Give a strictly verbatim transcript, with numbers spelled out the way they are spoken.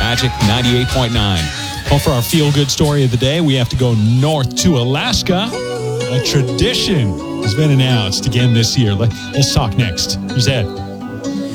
Magic ninety-eight point nine. Well, for our feel-good story of the day, we have to go north to Alaska. A tradition has been announced again this year. Let's talk next. Here's Ed.